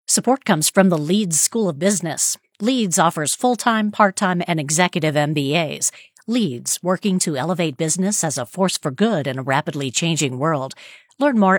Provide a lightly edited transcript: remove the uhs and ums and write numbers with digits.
Support comes from the Leeds School of Business. Leeds offers full-time, part-time, and executive MBAs. Leeds, working to elevate business as a force for good in a rapidly changing world. Learn more